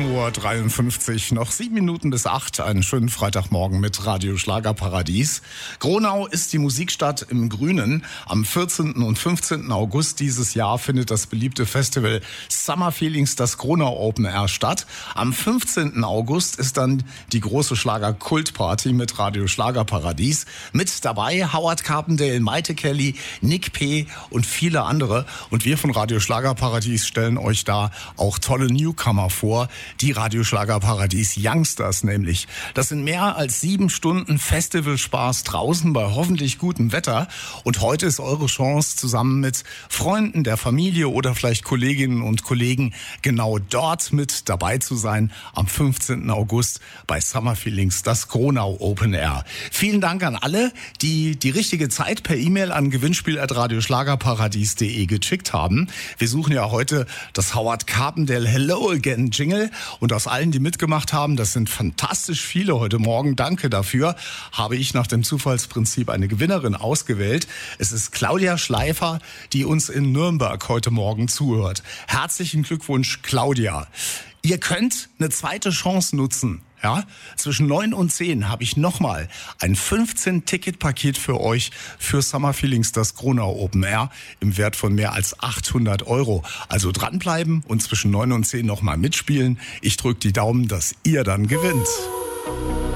7:53 Uhr, noch 7 Minuten bis 8. Einen schönen Freitagmorgen mit Radio Schlagerparadies. Gronau ist die Musikstadt im Grünen. Am 14. und 15. August dieses Jahr findet das beliebte Festival Summer Feelings, das Gronau Open Air, statt. Am 15. August ist dann die große Schlager-Kultparty mit Radio Schlagerparadies. Mit dabei Howard Carpendale, Maite Kelly, Nick P. und viele andere. Und wir von Radio Schlagerparadies stellen euch da auch tolle Newcomer vor, die Radio Schlagerparadies Youngsters nämlich. Das sind mehr als 7 Stunden Festivalspaß draußen bei hoffentlich gutem Wetter. Und heute ist eure Chance, zusammen mit Freunden der Familie oder vielleicht Kolleginnen und Kollegen genau dort mit dabei zu sein am 15. August bei Summer Feelings, das Gronau Open Air. Vielen Dank an alle, die die richtige Zeit per E-Mail an gewinnspiel@radioschlagerparadies.de geschickt haben. Wir suchen ja heute das Howard Carpendale Hello Again Jingle und aus allen, die mitgemacht haben, das sind fantastisch viele heute Morgen, danke dafür, habe ich nach dem Zufallsprinzip eine Gewinnerin ausgewählt. Es ist Claudia Schleifer, die uns in Nürnberg heute Morgen zuhört. Herzlichen Glückwunsch, Claudia. Ihr könnt eine zweite Chance nutzen. Ja, zwischen 9 und 10 habe ich nochmal ein 15-Ticket-Paket für euch für Summer Feelings, das Gronau Open Air im Wert von mehr als 800 €. Also dranbleiben und zwischen 9 und 10 nochmal mitspielen. Ich drücke die Daumen, dass ihr dann gewinnt.